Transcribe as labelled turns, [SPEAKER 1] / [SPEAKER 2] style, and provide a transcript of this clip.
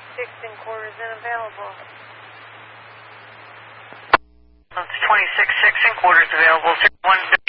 [SPEAKER 1] 6 and quarters unavailable.
[SPEAKER 2] It's 26 6 and quarters available. 1